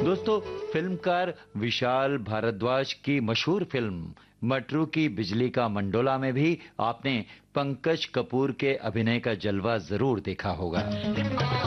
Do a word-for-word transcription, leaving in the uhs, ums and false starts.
दोस्तों, फिल्मकार विशाल भारद्वाज की मशहूर फिल्म मटरू की बिजली का मंडोला में भी आपने पंकज कपूर के अभिनय का जलवा जरूर देखा होगा।